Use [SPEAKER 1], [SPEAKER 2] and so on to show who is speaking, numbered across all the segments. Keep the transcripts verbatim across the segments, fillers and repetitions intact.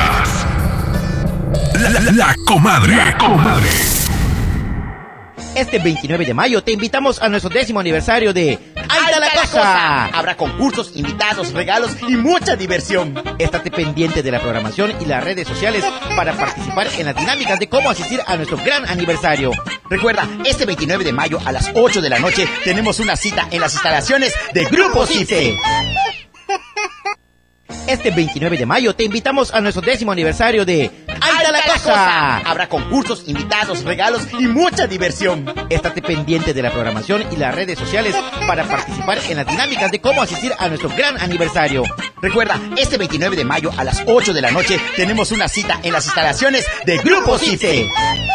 [SPEAKER 1] La, la, la comadre. La comadre.
[SPEAKER 2] Este veintinueve de mayo te invitamos a nuestro décimo aniversario de ¡Ahí está la cosa! Habrá concursos, invitados, regalos y mucha diversión. Estate pendiente de la programación y las redes sociales para participar en las dinámicas de cómo asistir a nuestro gran aniversario. Recuerda, este veintinueve de mayo a las ocho de la noche tenemos una cita en las instalaciones de Grupo Cipse. Este veintinueve de mayo te invitamos a nuestro décimo aniversario de ¡Ahí está la cosa! Habrá concursos, invitados, regalos y mucha diversión. Estate pendiente de la programación y las redes sociales para participar en las dinámicas de cómo asistir a nuestro gran aniversario. Recuerda, este veintinueve de mayo a las ocho de la noche tenemos una cita en las instalaciones de Grupo Cipse.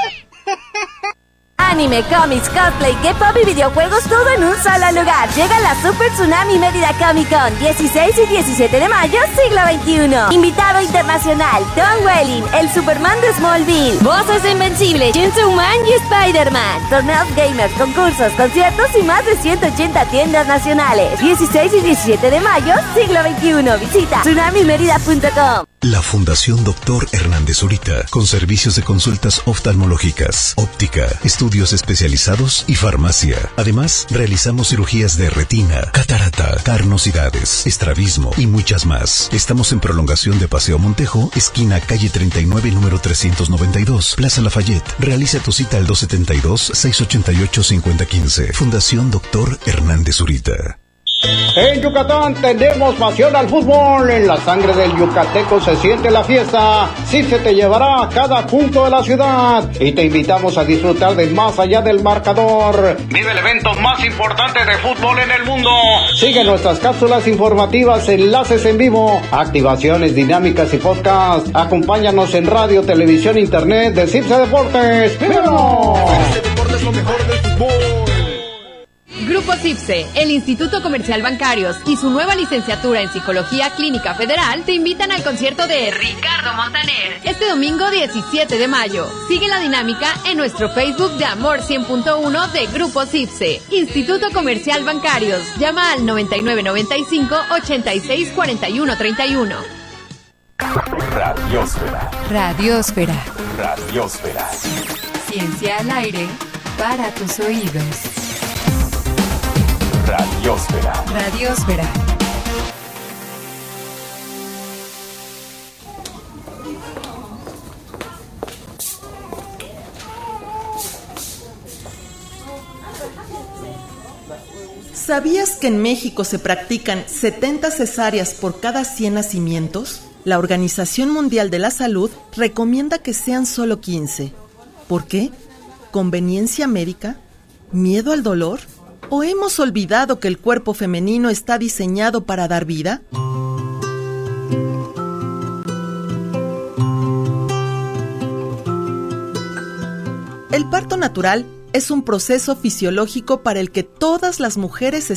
[SPEAKER 3] Anime, cómics, cosplay, K-pop y videojuegos, todo en un solo lugar. Llega la Super Tsunami Mérida Comic Con, dieciséis y diecisiete de mayo, siglo veintiuno. Invitado internacional, Tom Welling, el Superman de Smallville. Voces de Invencible, Chainsaw Man y Spider-Man. Torneos gamers, concursos, conciertos y más de ciento ochenta tiendas nacionales. dieciséis y diecisiete de mayo, siglo veintiuno. Visita tsunami mérida punto com.
[SPEAKER 1] La Fundación Doctor Hernández Zurita, con servicios de consultas oftalmológicas, óptica, estudios especializados y farmacia. Además, realizamos cirugías de retina, catarata, carnosidades, estrabismo y muchas más. Estamos en prolongación de Paseo Montejo, esquina calle treinta y nueve, número trescientos noventa y dos, Plaza Lafayette. Realiza tu cita al dos setenta y dos, seiscientos ochenta y ocho, cincuenta quince. Fundación Doctor Hernández Zurita.
[SPEAKER 4] En Yucatán tenemos pasión al fútbol. En la sangre del yucateco se siente la fiesta. Cipse te llevará a cada punto de la ciudad y te invitamos a disfrutar de más allá del marcador. Vive el evento más importante de fútbol en el mundo. Sigue nuestras cápsulas informativas, enlaces en vivo, activaciones dinámicas y podcast. Acompáñanos en radio, televisión, internet de Cipse Deportes. ¡Vívanos!
[SPEAKER 5] Cipse Deportes, lo mejor del fútbol.
[SPEAKER 6] Grupo Cipse, el Instituto Comercial Bancarios y su nueva licenciatura en Psicología Clínica Federal te invitan al concierto de Ricardo Montaner este domingo diecisiete de mayo. Sigue la dinámica en nuestro Facebook de Amor cien punto uno de Grupo Cipse. Instituto Comercial Bancarios. Llama al noventa y nueve noventa y cinco, ochenta y seis, cuarenta y uno, treinta y uno.
[SPEAKER 7] Radiosfera.
[SPEAKER 8] Radiosfera.
[SPEAKER 7] Radiosfera.
[SPEAKER 8] Ciencia al aire para tus oídos.
[SPEAKER 7] Radiosfera.
[SPEAKER 8] Radiosfera.
[SPEAKER 9] ¿Sabías que en México se practican setenta cesáreas por cada cien nacimientos? La Organización Mundial de la Salud recomienda que sean solo quince. ¿Por qué? ¿Conveniencia médica? ¿Miedo al dolor? ¿O hemos olvidado que el cuerpo femenino está diseñado para dar vida? El parto natural es un proceso fisiológico para el que todas las mujeres